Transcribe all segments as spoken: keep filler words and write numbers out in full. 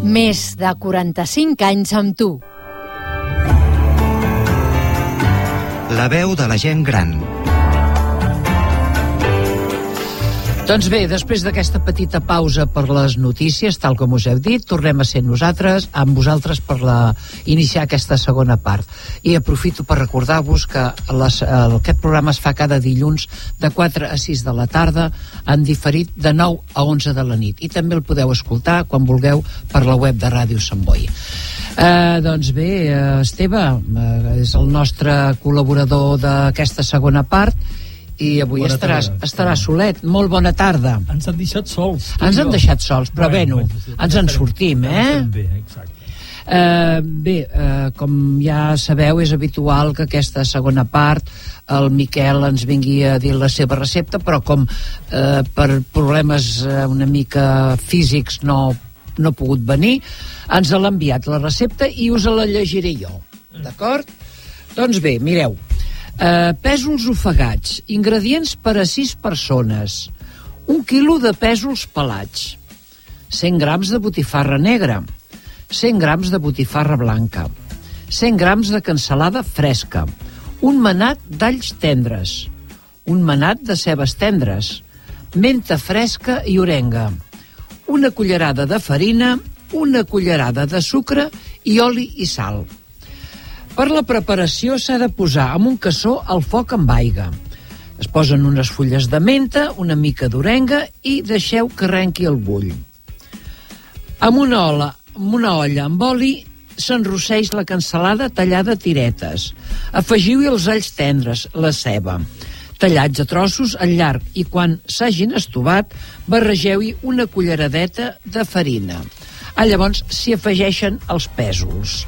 Més de quaranta-cinc anys amb tu. La veu de la gent gran. Doncs bé, després d'aquesta petita pausa per les notícies, tal com us heu dit, tornem a ser nosaltres, amb vosaltres per la, iniciar aquesta segona part. I aprofito per recordar-vos que les, aquest programa es fa cada dilluns de quatre a sis de la tarda, en diferit de nou a onze de la nit. I també el podeu escoltar quan vulgueu per la web de Ràdio Sant Boi. Eh, doncs bé, Esteve eh, és el nostre col·laborador d'aquesta segona part, i avui bona estarà, estarà solet. Molt bona tarda. Ens han deixat sols. Ens han deixat sols, però bueno, bueno ens en sortim, eh? Bé, exacte. Uh, bé, uh, com ja sabeu, és habitual que aquesta segona part el Miquel ens vingui a dir la seva recepta, però com uh, per problemes uh, una mica físics no, no ha pogut venir, ens l'ha enviat la recepta i us la llegiré jo. D'acord? Doncs bé, mireu. Uh, pèsols ofegats, ingredients per a sis persones, un quilo de pèsols pelats, cent grams de botifarra negra, cent grams de botifarra blanca, cent grams de cansalada fresca, un manat d'alls tendres, un manat de cebes tendres, menta fresca i orenga, una cullerada de farina, una cullerada de sucre i oli i sal. Per la preparació s'ha de posar amb un cassó al foc amb aigua. Es posen unes fulles de menta, una mica d'orenga i deixeu que arrenqui el bull. Amb una, olla, amb una olla amb oli s'enrosseix la cansalada tallada a tiretes. Afegiu-hi els alls tendres, la ceba, tallats a trossos al llarg, i quan s'hagin estovat, barregeu-hi una culleradeta de farina. Ah, llavors s'hi afegeixen els pèsols.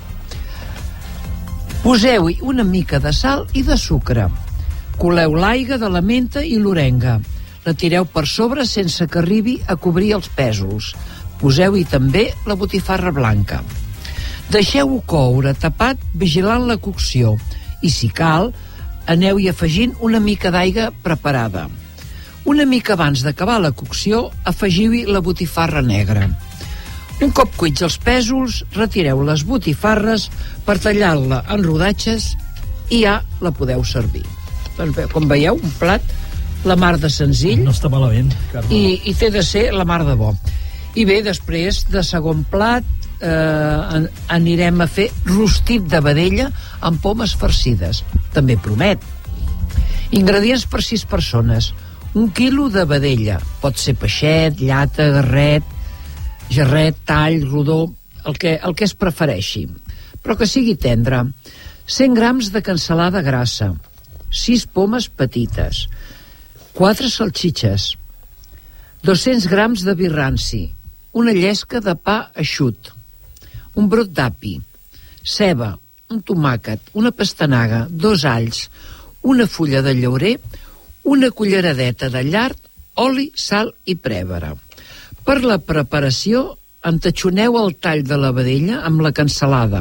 Poseu-hi una mica de sal i de sucre. Coleu l'aigua de la menta i l'orenga. La tireu per sobre sense que arribi a cobrir els pèsols. Poseu-hi també la botifarra blanca. Deixeu-ho coure tapat vigilant la cocció i, si cal, aneu-hi afegint una mica d'aigua preparada. Una mica abans d'acabar la cocció, afegiu-hi la botifarra negra. Un cop cuits els pèsols, retireu les botifarres per tallar-la en rodatges i ja la podeu servir. Doncs bé, com veieu, un plat la mar de senzill. No està malament, Carme. I, i té de ser la mar de bo. I bé, després de segon plat eh, anirem a fer rostit de vedella amb pomes farcides. També promet. Ingredients per sis persones. Un quilo de vedella. Pot ser peixet, llata, garret, gerret, tall, rodó, el que, el que es prefereixi, però que sigui tendre. cent grams de cansalada grassa, sis pomes petites, quatre salxitxes, dos-cents grams de vi ranci, una llesca de pa eixut, un brot d'api, ceba, un tomàquet, una pastanaga, dos alls, una fulla de llaurer, una culleradeta de llard, oli, sal i prèvere. Per la preparació, entatxoneu el tall de la vedella amb la cansalada.